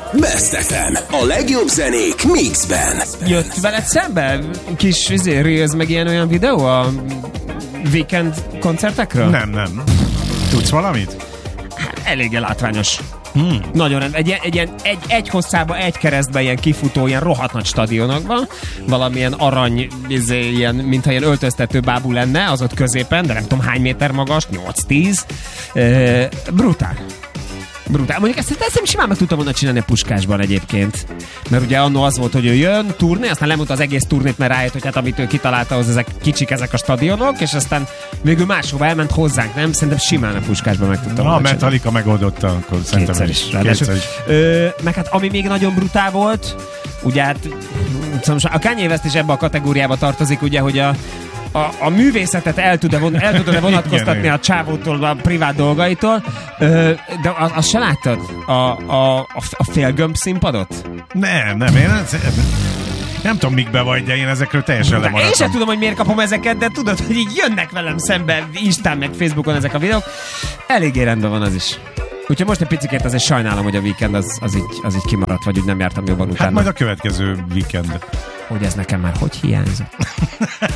Best FM. A legjobb zenék mixben. Jött veled szembe kis Reels meg ilyen olyan videó a Weekend koncertekről? Nem. Tudsz valamit? Hát, eléggé látványos. Nagyon egy hosszába, egy keresztben ilyen kifutó, ilyen rohadt nagy stadionokban, valamilyen arany, ilyen, mintha ilyen öltöztető bábú lenne, az ott középen, de nem tudom hány méter magas, 8-10. Brutál. Mondjuk ezt simán meg tudtam volna csinálni a Puskásban egyébként. Mert ugye annó az volt, hogy ő jön, turné, aztán lemondta az egész turnét, mert rájött, hogy hát amit ő kitalálta, az ezek kicsik ezek a stadionok, és aztán végül máshova elment hozzánk, nem? Szerintem simán a Puskásban meg tudtam volna csinálni. Metallica megoldotta, akkor Kétszer is. Meg hát ami még nagyon brutál volt, ugye hát a Kanye West is ebbe a kategóriába tartozik, ugye, hogy a művészetet el tud-e vonatkoztatni a csávótól, a privát dolgaitól, de azt se láttad? A félgömb színpadot? Nem, én nem tudom, mikbe vagy, de én ezekről teljesen lemaradtam. Én sem tudom, hogy miért kapom ezeket, de tudod, hogy így jönnek velem szembe Instán meg Facebookon ezek a videók. Eléggé rendben van az is. Úgyhogy most egy picikét azért sajnálom, hogy a Weekend az így kimaradt, vagy úgy nem jártam jobban utána. Hát majd a következő Weekend. Hogy ez nekem már hogy hiányzott?